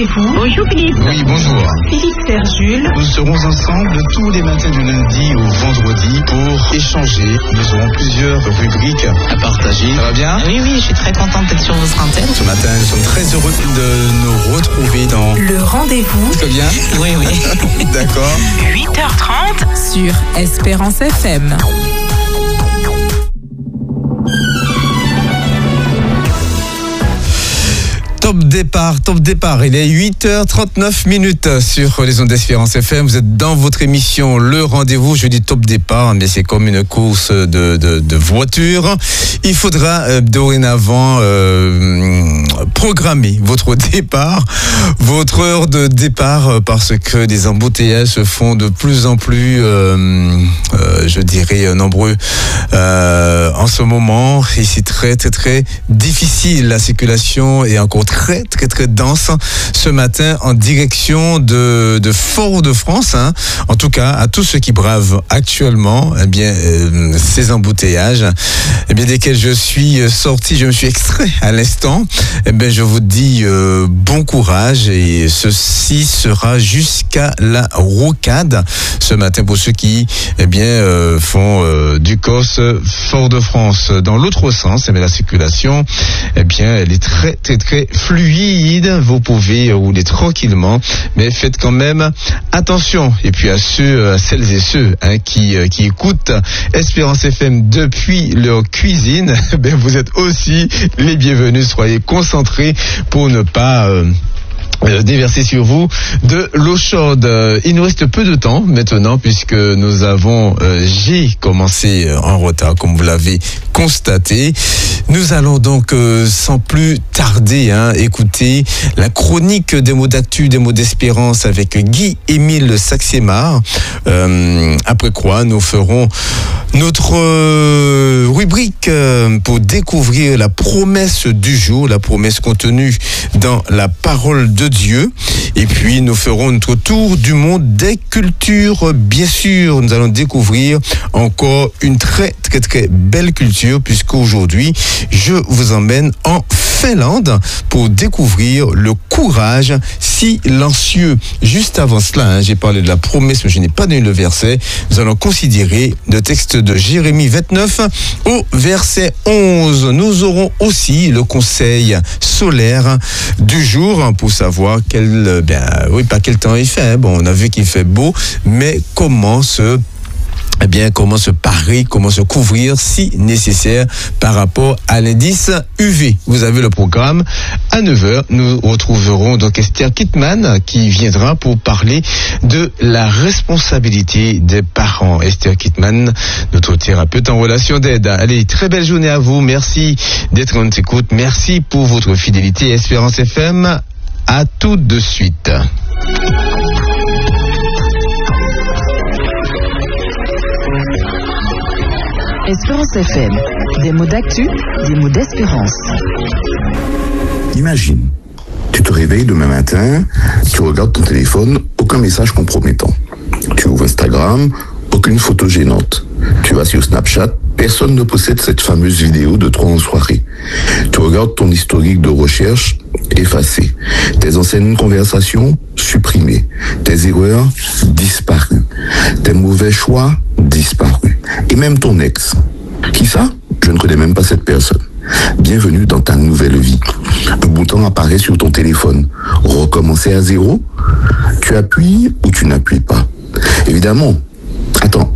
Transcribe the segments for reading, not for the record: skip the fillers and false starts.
rendez-vous. Bonjour Philippe. Oui, bonjour. Philippe Serre-Jules. Nous serons ensemble tous les matins du lundi au vendredi pour échanger. Nous aurons plusieurs rubriques à partager. Ça va bien ? Oui, je suis très contente d'être sur votre antenne. Ce matin, nous sommes très heureux de nous retrouver dans Le rendez-vous. Très bien. Oui. D'accord. 8h30 sur Espérance FM. Top départ, il est 8h39 sur les ondes d'Espérance FM. Vous êtes dans votre émission Le Rendez-vous. Je dis top départ, mais c'est comme une course de voiture. Il faudra dorénavant programmer votre départ, votre heure de départ, parce que des embouteillages se font de plus en plus, je dirais, nombreux en ce moment. Et c'est très difficile. La circulation est encore très dense ce matin en direction de Fort-de-France. En tout cas, à tous ceux qui bravent actuellement ces embouteillages, desquels je suis sorti, je me suis extrait à l'instant. Je vous dis bon courage, et ceci sera jusqu'à la rocade ce matin pour ceux qui font du COS Fort-de-France. Dans l'autre sens, la circulation elle est très fluide. Vous pouvez rouler tranquillement, mais faites quand même attention. Et puis à celles et ceux qui écoutent Espérance FM depuis leur cuisine, vous êtes aussi les bienvenus. Soyez concentrés pour ne pas déverser sur vous de l'eau chaude. Il nous reste peu de temps maintenant, puisque j'ai commencé en retard, comme vous l'avez constaté. Nous allons donc sans plus tarder écouter la chronique des mots d'actu, des mots d'espérance avec Guy-Émile Saxemar. Après quoi, nous ferons notre rubrique pour découvrir la promesse du jour, la promesse contenue dans la parole de Dieu. Et puis nous ferons notre tour du monde des cultures. Bien sûr, nous allons découvrir encore une très belle culture, puisqu'aujourd'hui je vous emmène en Finlande pour découvrir le courage silencieux. Juste avant cela, j'ai parlé de la promesse, mais je n'ai pas donné le verset. Nous allons considérer le texte de Jérémie 29 au verset 11. Nous aurons aussi le conseil solaire du jour pour savoir pas quel temps il fait. On a vu qu'il fait beau, mais comment se parer, comment se couvrir si nécessaire par rapport à l'indice UV. Vous avez le programme. À 9h, nous retrouverons donc Esther Kittmann qui viendra pour parler de la responsabilité des parents. Esther Kittmann, notre thérapeute en relation d'aide. Allez, très belle journée à vous. Merci d'être en écoute. Merci pour votre fidélité. Espérance FM, à tout de suite. Espérance FM, des mots d'actu, des mots d'espérance. Imagine, tu te réveilles demain matin, tu regardes ton téléphone, aucun message compromettant. Tu ouvres Instagram, aucune photo gênante. Tu vas sur Snapchat, personne ne possède cette fameuse vidéo de toi en soirée. Tu regardes ton historique de recherche, effacé. Tes anciennes conversations, supprimées. Tes erreurs, disparues. Tes mauvais choix, disparus. Et même ton ex. Qui ça ? Je ne connais même pas cette personne. Bienvenue dans ta nouvelle vie. Un bouton apparaît sur ton téléphone. Recommencer à zéro ? Tu appuies ou tu n'appuies pas ? Évidemment. Attends.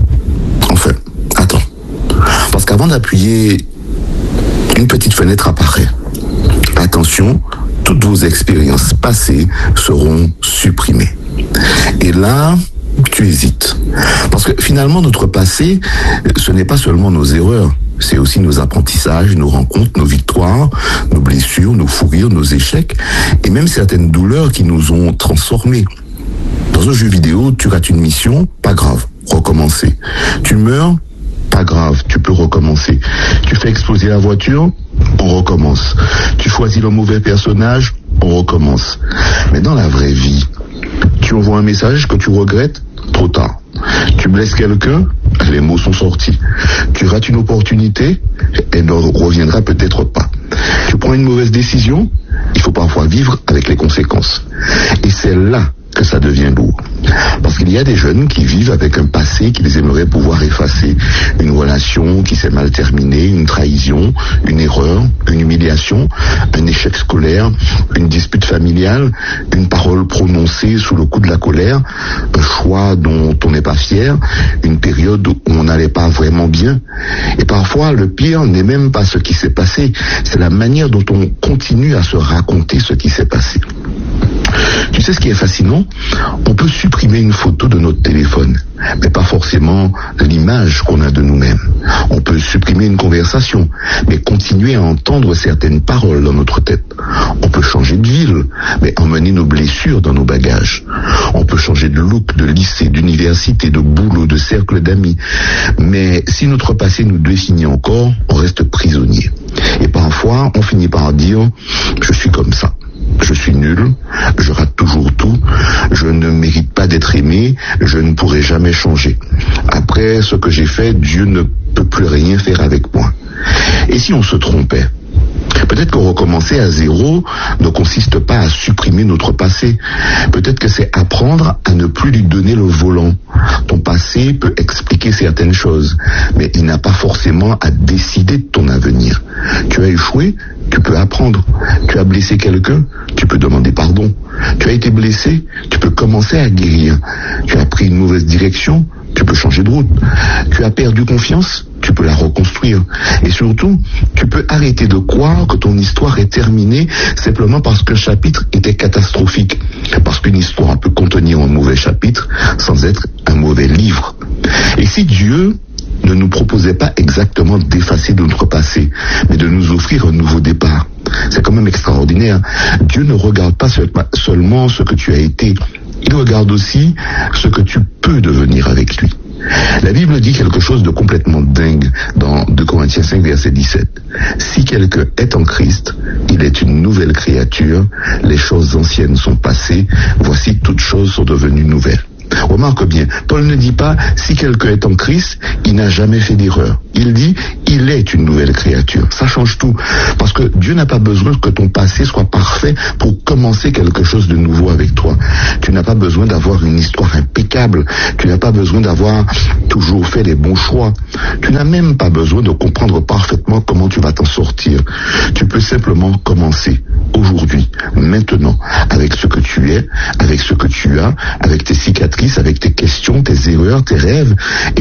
Parce qu'avant d'appuyer, une petite fenêtre apparaît. Attention, toutes vos expériences passées seront supprimées. Et là, tu hésites. Parce que finalement, notre passé, ce n'est pas seulement nos erreurs. C'est aussi nos apprentissages, nos rencontres, nos victoires, nos blessures, nos fous rires, nos échecs, et même certaines douleurs qui nous ont transformés. Dans un jeu vidéo, tu rates une mission, pas grave, recommencer. Tu meurs, pas grave, tu peux recommencer. Tu fais exploser la voiture, on recommence. Tu choisis le mauvais personnage, on recommence. Mais dans la vraie vie, tu envoies un message que tu regrettes, trop tard. Tu blesses quelqu'un, les mots sont sortis. Tu rates une opportunité, elle ne reviendra peut-être pas. Tu prends une mauvaise décision, il faut parfois vivre avec les conséquences. Et c'est là que ça devient lourd. Parce qu'il y a des jeunes qui vivent avec un passé qu'ils aimeraient pouvoir effacer. Une relation qui s'est mal terminée, une trahison, une erreur, une humiliation, un échec scolaire, une dispute familiale, une parole prononcée sous le coup de la colère, un choix dont on n'est pas fier, une période où on n'allait pas vraiment bien. Et parfois, le pire n'est même pas ce qui s'est passé, c'est la manière dont on continue à se raconter ce qui s'est passé. Tu sais ce qui est fascinant? On peut supprimer une photo de notre téléphone, mais pas forcément l'image qu'on a de nous-mêmes. On peut supprimer une conversation, mais continuer à entendre certaines paroles dans notre tête. On peut changer de ville, mais emmener nos blessures dans nos bagages. On peut changer de look, de lycée, d'université, de boulot, de cercle d'amis. Mais si notre passé nous définit encore, on reste prisonnier. Et parfois, on finit par dire « je suis comme ça ». Je suis nul, je rate toujours tout, je ne mérite pas d'être aimé, je ne pourrai jamais changer. Après ce que j'ai fait, Dieu ne peut plus rien faire avec moi. Et si on se trompait? Peut-être que recommencer à zéro ne consiste pas à supprimer notre passé. Peut-être que c'est apprendre à ne plus lui donner le volant. Ton passé peut expliquer certaines choses, mais il n'a pas forcément à décider de ton avenir. Tu as échoué, tu peux apprendre. Tu as blessé quelqu'un, tu peux demander pardon. Tu as été blessé, tu peux commencer à guérir. Tu as pris une mauvaise direction, tu peux changer de route. Tu as perdu confiance, tu peux la reconstruire. Et surtout, tu peux arrêter de croire que ton histoire est terminée simplement parce qu'un chapitre était catastrophique. Parce qu'une histoire peut contenir un mauvais chapitre sans être un mauvais livre. Et si Dieu ne nous proposait pas exactement d'effacer notre passé, mais de nous offrir un nouveau départ, c'est quand même extraordinaire. Dieu ne regarde pas seulement ce que tu as été, il regarde aussi ce que tu peux devenir avec lui. La Bible dit quelque chose de complètement dingue dans 2 Corinthiens 5, verset 17. Si quelqu'un est en Christ, il est une nouvelle créature, les choses anciennes sont passées, voici toutes choses sont devenues nouvelles. Remarque bien, Paul ne dit pas si quelqu'un est en Christ, il n'a jamais fait d'erreur. Il dit il est une nouvelle créature. Ça change tout. Parce que Dieu n'a pas besoin que ton passé soit parfait pour commencer quelque chose de nouveau avec toi. Tu n'as pas besoin d'avoir une histoire impeccable. Tu n'as pas besoin d'avoir toujours fait les bons choix. Tu n'as même pas besoin de comprendre parfaitement comment tu vas t'en sortir. Tu peux simplement commencer aujourd'hui, maintenant, avec ce que tu es, avec ce que tu as, avec tes cicatrices, avec tes questions, tes erreurs, tes rêves.